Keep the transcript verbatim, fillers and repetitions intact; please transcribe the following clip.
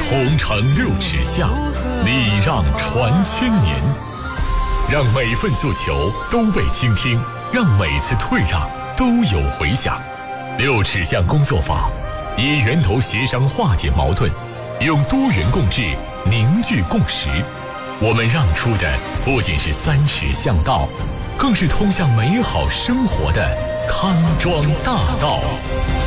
同城六尺巷，礼让传千年。让每份诉求都被倾听，让每次退让都有回响。六尺巷工作法，以源头协商化解矛盾，用多元共治凝聚共识。我们让出的不仅是三尺巷道，更是通向美好生活的康庄大道。